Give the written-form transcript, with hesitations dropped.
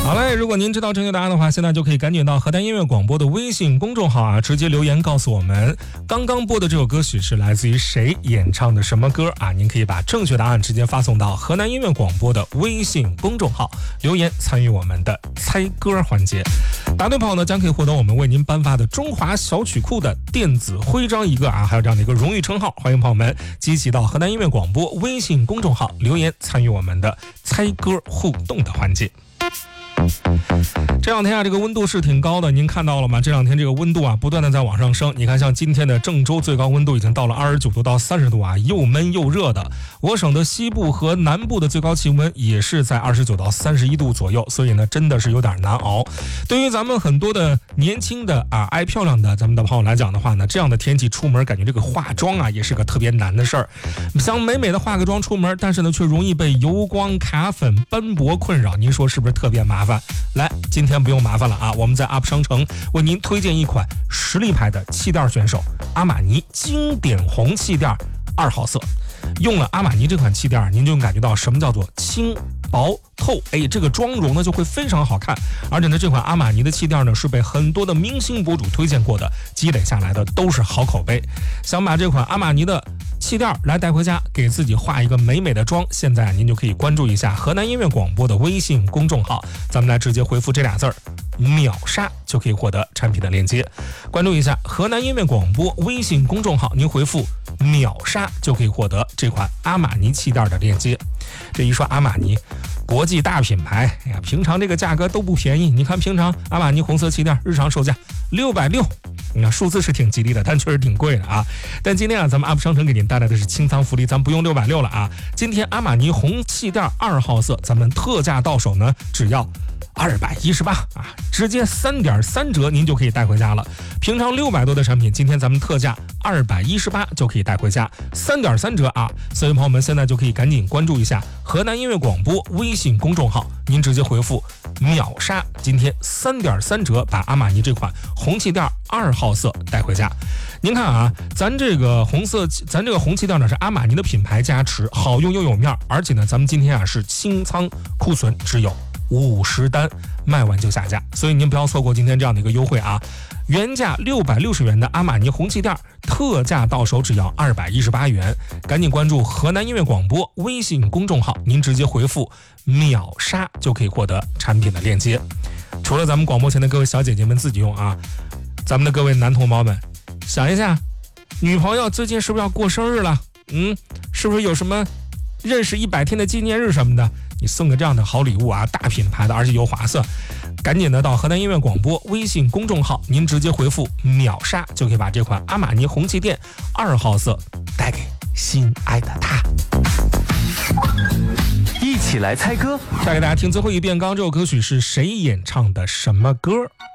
好嘞，如果您知道正确答案的话，现在就可以赶紧到河南音乐广播的微信公众号啊，直接留言告诉我们，刚刚播的这首歌曲是来自于谁演唱的什么歌啊？您可以把正确答案直接发送到河南音乐广播的微信公众号，留言参与我们的猜歌环节。答对朋友呢，将可以获得我们为您颁发的中华小曲库的电子徽章一个啊，还有这样的一个荣誉称号。欢迎朋友们积极到河南音乐广播微信公众号留言参与我们的猜歌互动的环节。这两天啊，这个温度是挺高的，您看到了吗？这两天这个温度啊，不断的在往上升。你看，像今天的郑州最高温度已经到了29度到30度啊，又闷又热的。我省的西部和南部的最高气温也是在29到31度左右，所以呢，真的是有点难熬。对于咱们很多的年轻的啊爱漂亮的咱们的朋友来讲的话呢，这样的天气出门，感觉这个化妆啊也是个特别难的事儿。想美美的化个妆出门，但是呢，却容易被油光、卡粉、斑驳困扰。您说是不是特别麻烦？来，今天不用麻烦了啊！我们在 UP 商城为您推荐一款实力派的气垫选手阿玛尼经典红气垫2号色。用了阿玛尼这款气垫，您就感觉到什么叫做轻薄透，这个妆容呢就会非常好看。而且呢，这款阿玛尼的气垫呢是被很多的明星博主推荐过的，积累下来的都是好口碑。想把这款阿玛尼的气垫来带回家，给自己化一个美美的妆，现在您就可以关注一下河南音乐广播的微信公众号，咱们来直接回复这俩字儿秒杀，就可以获得产品的链接。关注一下河南音乐广播微信公众号，您回复秒杀就可以获得这款阿玛尼气垫的链接。这一说阿玛尼国际大品牌，平常这个价格都不便宜。你看平常阿玛尼红色气垫日常售价660，你看数字是挺吉利的，但确实挺贵的啊。但今天啊，咱们 UP 商城给您带来的是清仓福利，咱不用660了啊。今天阿玛尼红气垫2号色，咱们特价到手呢，只要218啊，直接3.3折，您就可以带回家了。平常600多的产品，今天咱们特价218就可以带回家，3.3折啊！所以朋友们现在就可以赶紧关注一下河南音乐广播微信公众号，您直接回复秒杀，今天3.3折把阿玛尼这款红气垫2号色带回家。您看啊，咱这个红气垫呢是阿玛尼的品牌加持，好用又有面，而且呢，咱们今天啊是清仓库存，只有50单，卖完就下架，所以您不要错过今天这样的一个优惠啊！原价660元的阿玛尼红气垫，特价到手只要218元，赶紧关注河南音乐广播微信公众号，您直接回复秒杀就可以获得产品的链接。除了咱们广播前的各位小姐姐们自己用啊，咱们的各位男同胞们，想一下，女朋友最近是不是要过生日了？是不是有什么认识100天的纪念日什么的？你送个这样的好礼物啊，大品牌的，而且又划算，赶紧的到河南音乐广播微信公众号，您直接回复秒杀就可以把这款阿玛尼红气垫2号色带给心爱的他。 一起来猜歌， 再给大家听最后一遍，刚刚这首歌曲是谁演唱的什么歌？